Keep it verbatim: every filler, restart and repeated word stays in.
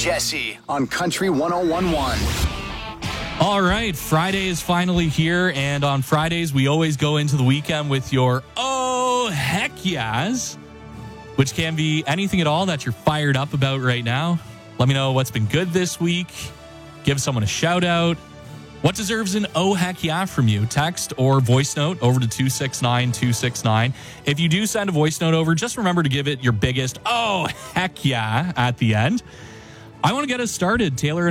Jesse on Country one oh one point one. All right, Friday is finally here, and on Fridays, we always go into the weekend with your oh heck yes, which can be anything at all that you're fired up about right now. Let me know what's been good this week. Give someone a shout out. What deserves an oh heck yeah from you? Text or voice note over to two six nine two six nine. If you do send a voice note over, just remember to give it your biggest oh heck yeah at the end. I want to get us started. Taylor